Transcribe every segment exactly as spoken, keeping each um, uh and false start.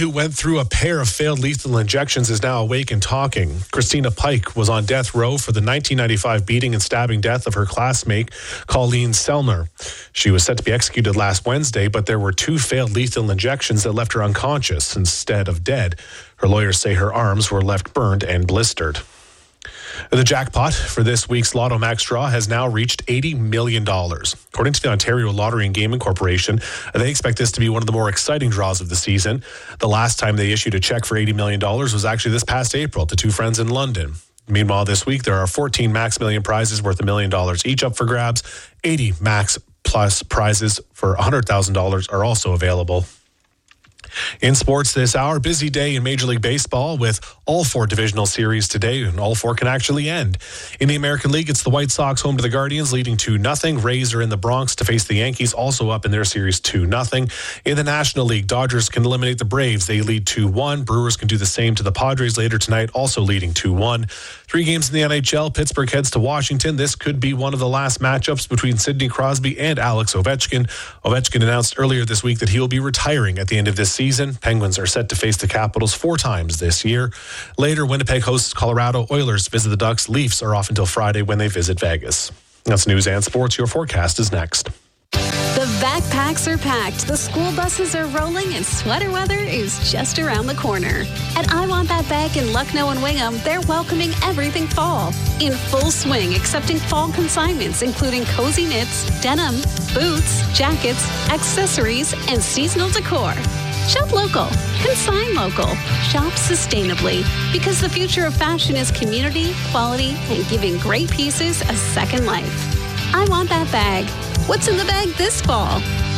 who went through a pair of failed lethal injections is now awake and talking. Christina Pike was on death row for the nineteen ninety-five beating and stabbing death of her classmate, Colleen Selner. She was set to be executed last Wednesday, but there were two failed lethal injections that left her unconscious instead of dead. Her lawyers say her arms were left burned and blistered. The jackpot for this week's Lotto Max draw has now reached eighty million dollars. According to the Ontario Lottery and Gaming Corporation, they expect this to be one of the more exciting draws of the season. The last time they issued a check for eighty million dollars was actually this past April to two friends in London. Meanwhile, this week there are fourteen Max Million prizes worth a million dollars each up for grabs. eighty Max Plus prizes for one hundred thousand dollars are also available. In sports this hour, busy day in Major League Baseball with all four divisional series today, and all four can actually end. In the American League, it's the White Sox home to the Guardians, leading two nothing. Rays are in the Bronx to face the Yankees, also up in their series two nothing. In the National League, Dodgers can eliminate the Braves. They lead two one. Brewers can do the same to the Padres later tonight, also leading two one. Three games in the N H L. Pittsburgh heads to Washington. This could be one of the last matchups between Sidney Crosby and Alex Ovechkin. Ovechkin announced earlier this week that he will be retiring at the end of this season. Penguins are set to face the Capitals four times this year. Later, Winnipeg hosts Colorado. Oilers visit the Ducks. Leafs are off until Friday when they visit Vegas. That's news and sports. Your forecast is next. The backpacks are packed, the school buses are rolling, and sweater weather is just around the corner. At I Want That Bag in Lucknow and Wingham, they're welcoming everything fall. In full swing, accepting fall consignments, including cozy knits, denim, boots, jackets, accessories, and seasonal decor. Shop local, consign local, shop sustainably, because the future of fashion is community, quality, and giving great pieces a second life. I Want That Bag. What's in the bag this fall?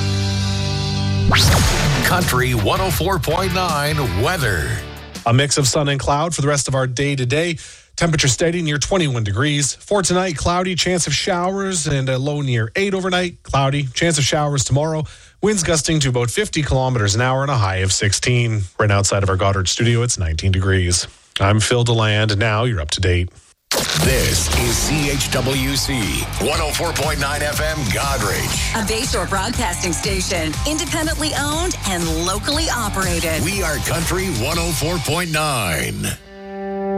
Country one oh four point nine weather. A mix of sun and cloud for the rest of our day today. Temperature steady near twenty-one degrees. For tonight, cloudy, chance of showers, and a low near eight overnight. Cloudy, chance of showers tomorrow. Winds gusting to about fifty kilometers an hour and a high of sixteen. Right outside of our Goddard studio, it's nineteen degrees. I'm Phil DeLand. Now you're up to date. This is C H W C one oh four point nine F M Goderich. A Bayshore broadcasting station, independently owned and locally operated. We are Country one oh four point nine.